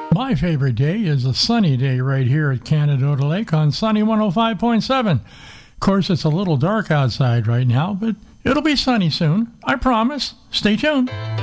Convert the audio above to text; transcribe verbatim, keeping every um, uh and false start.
My favorite day is a sunny day right here at Canada Lake on Sunny one oh five point seven. Of course, it's a little dark outside right now, but it'll be sunny soon. I promise. Stay tuned.